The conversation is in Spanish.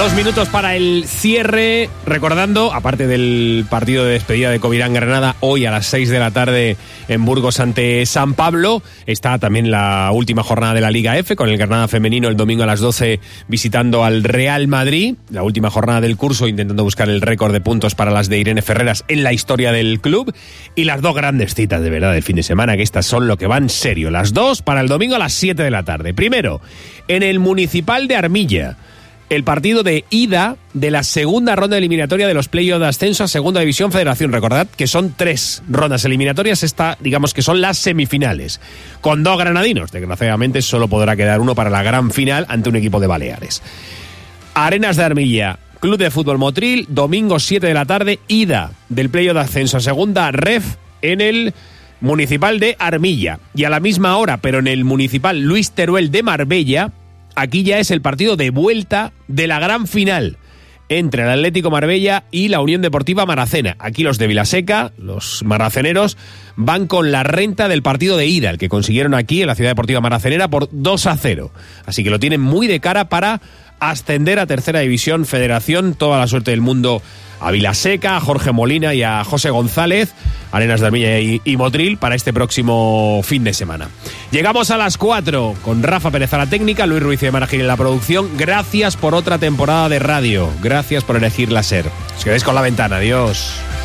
2 minutos para el cierre, recordando, aparte del partido de despedida de Covirán Granada, hoy a las 6 de la tarde en Burgos ante San Pablo, está también la última jornada de la Liga F, con el Granada femenino el domingo a las 12 visitando al Real Madrid, la última jornada del curso, intentando buscar el récord de puntos para las de Irene Ferreras en la historia del club, y las dos grandes citas de verdad del fin de semana, que estas son lo que van serio, las dos para el domingo a las 7 de la tarde. Primero, en el Municipal de Armilla, el partido de ida de la segunda ronda eliminatoria de los playoffs de ascenso a Segunda División Federación. Recordad que son 3 rondas eliminatorias, esta digamos que son las semifinales, con 2 granadinos. Desgraciadamente solo podrá quedar uno para la gran final ante un equipo de Baleares. Arenas de Armilla, Club de Fútbol Motril, domingo 7 de la tarde, ida del playoff de ascenso a Segunda Ref en el Municipal de Armilla. Y a la misma hora, pero en el Municipal Luis Teruel de Marbella, aquí ya es el partido de vuelta de la gran final entre el Atlético Marbella y la Unión Deportiva Maracena. Aquí los de Vilaseca, los maraceneros, van con la renta del partido de ida, el que consiguieron aquí en la Ciudad Deportiva Maracenera por 2-0. Así que lo tienen muy de cara para ascender a Tercera División Federación. Toda la suerte del mundo a Vilaseca, a Jorge Molina y a José González, Arenas de Armilla y Motril, para este próximo fin de semana. Llegamos a las 4 con Rafa Pérez a la técnica, Luis Ruiz de Maragil en la producción. Gracias por otra temporada de radio. Gracias por elegir la SER. Os quedáis con La Ventana. Adiós.